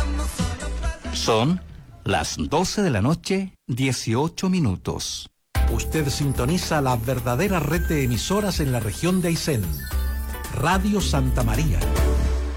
Son las 12 de la noche, 18 minutos. Usted sintoniza la verdadera red de emisoras en la región de Aysén. Radio Santa María.